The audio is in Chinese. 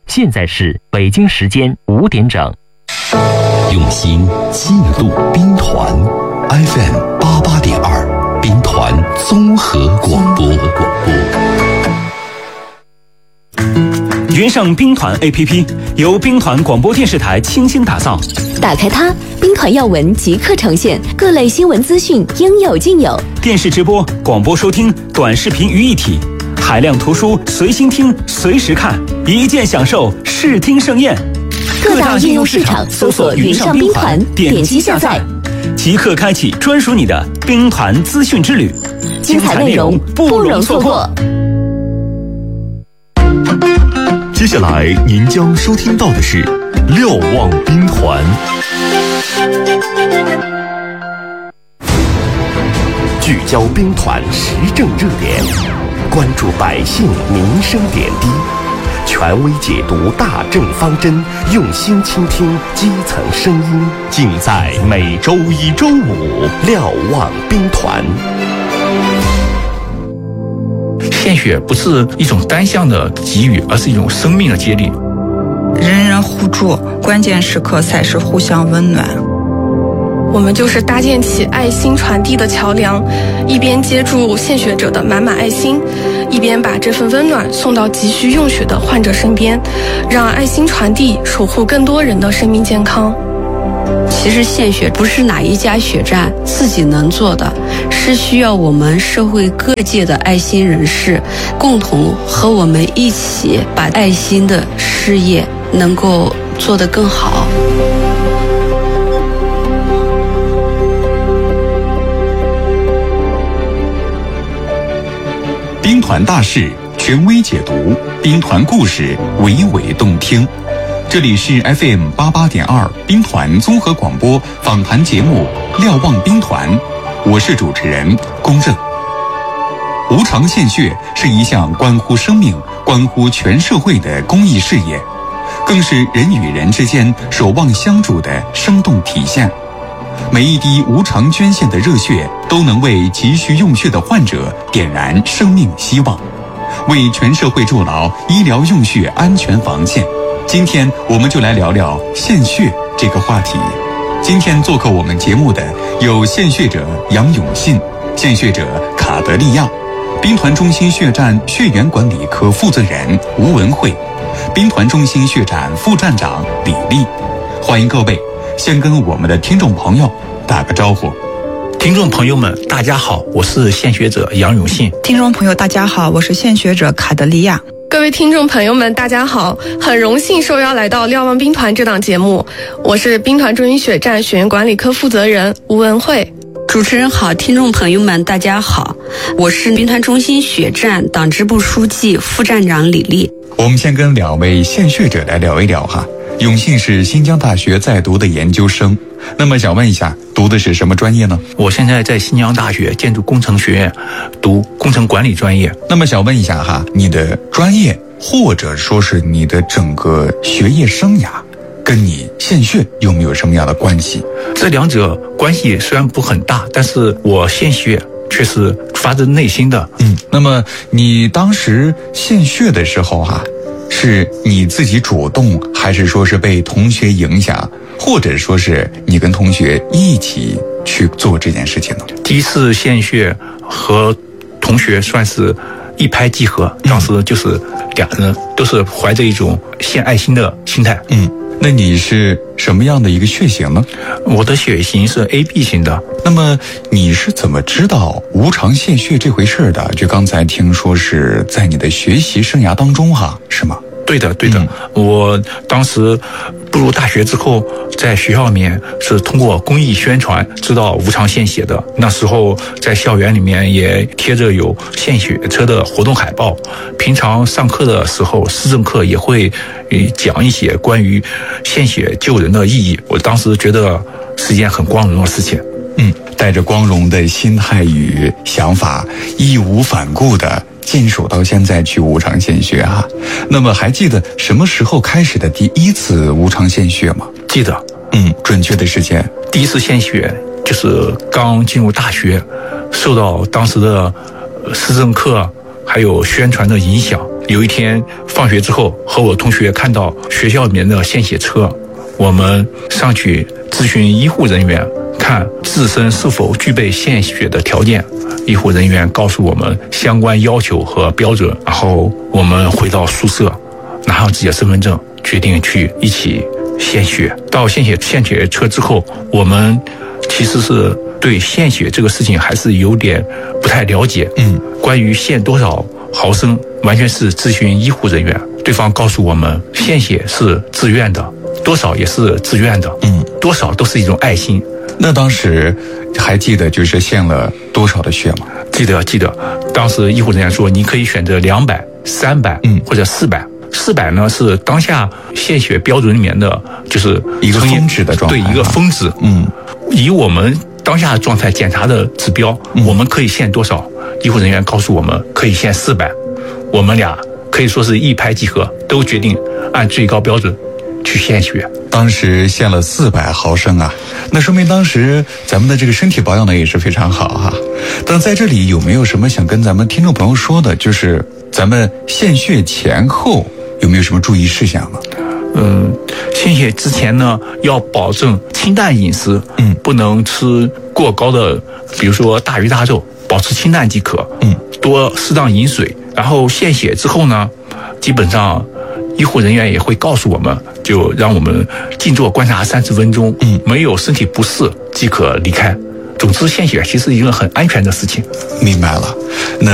现在是北京时间5点整。 用心记录兵团 FM88.2兵团综合广播。 云上兵团 APP 由兵团广播电视台倾心打造， 打开它，兵团要闻即刻呈现，各类新闻资讯应有尽有， 电视直播、广播收听、短视频于一体，海量图书随心听随时看，一键享受视听盛宴。 各大应用市场搜索云上兵团，点击下载， 即刻开启专属你的兵团资讯之旅， 精彩内容不容错过。 接下来您将收听到的是瞭望兵团， 聚焦兵团时政热点，关注百姓民生点滴，权威解读大政方针，用心倾听基层声音，尽在每周一、周五瞭望兵团。 献血不是一种单向的给予，而是一种生命的接力。 人人互助，关键时刻才是互相温暖。 我们就是搭建起爱心传递的桥梁，一边接住献血者的满满爱心，一边把这份温暖送到急需用血的患者身边，让爱心传递，守护更多人的生命健康。 其实献血不是哪一家血站自己能做的，是需要我们社会各界的爱心人士共同和我们一起把爱心的事业能够做得更好。 兵团大事权威解读，兵团故事娓娓动听。这里是 FM88.2 兵团综合广播访谈节目《瞭望兵团》，我是主持人龚正。无偿献血是一项关乎生命、关乎全社会的公益事业，更是人与人之间守望相助的生动体现。每一滴无偿捐献的热血，都能为急需用血的患者点燃生命希望，为全社会筑牢医疗用血安全防线。今天我们就来聊聊献血这个话题。今天做客我们节目的有献血者杨永信、献血者卡德利亚、兵团中心血站血源管理科负责人吴文慧、兵团中心血站副站长李丽。欢迎各位，先跟我们的听众朋友打个招呼。 听众朋友们大家好，我是献血者杨永信。 听众朋友大家好，我是献血者卡德利亚。 各位听众朋友们大家好，很荣幸受邀来到瞭望兵团这档节目，我是兵团中心血站血源管理科负责人吴文慧。 主持人好，听众朋友们大家好，我是兵团中心血站党支部书记副站长李丽。 我们先跟两位献血者来聊一聊哈。永信是新疆大学在读的研究生，那么想问一下，读的是什么专业呢？ 我现在在新疆大学建筑工程学院读工程管理专业。 那么想问一下哈，你的专业或者说是你的整个学业生涯跟你献血有没有什么样的关系？ 这两者关系虽然不很大，但是我献血却是发自内心的。 那么你当时献血的时候哈，是你自己主动，还是说是被同学影响，或者说是你跟同学一起去做这件事情呢？ 第一次献血和同学算是一拍即合，当时就是俩人都是怀着一种献爱心的心态。 那你是什么样的一个血型呢？ 我的血型是 AB 型的。 那么你是怎么知道无偿献血这回事的？就刚才听说是在你的学习生涯当中哈，是吗？ 对的。我当时步入大学之后，在学校里面是通过公益宣传知道无偿献血的。那时候在校园里面也贴着有献血车的活动海报，平常上课的时候思政课也会讲一些关于献血救人的意义。我当时觉得是一件很光荣的事情。 带着光荣的心态与想法，义无反顾的坚守到现在去无偿献血啊。那么还记得什么时候开始的第一次无偿献血吗？ 记得。 准确的时间。 第一次献血就是刚进入大学，受到当时的思政课还有宣传的影响， 有一天放学之后，和我同学看到学校里面的献血车，我们上去咨询医护人员，看自身是否具备献血的条件。医护人员告诉我们相关要求和标准，然后我们回到宿舍，拿上自己的身份证，决定去一起献血。到献血车之后，我们其实是对献血这个事情还是有点不太了解。关于献多少毫升，完全是咨询医护人员，对方告诉我们，献血是自愿的，多少也是自愿的，多少都是一种爱心。 那当时还记得就是献了多少的血吗？ 记得，当时医护人员说，你可以选择200、300，或者400。400呢是当下献血标准里面的，就是一个峰值的状态， 对，一个峰值。以我们当下状态检查的指标，我们可以献多少？医护人员告诉我们可以献400，我们俩可以说是一拍即合，都决定按最高标准去献血。 当时献了400毫升啊，那说明当时咱们的这个身体保养的也是非常好哈。但在这里有没有什么想跟咱们听众朋友说的？就是咱们献血前后有没有什么注意事项呢？ 献血之前呢，要保证清淡饮食，不能吃过高的，比如说大鱼大肉，保持清淡即可。多适当饮水。然后献血之后呢，基本上医护人员也会告诉我们，就让我们静坐观察30分钟，没有身体不适即可离开。总之，献血其实是一个很安全的事情。 明白了。那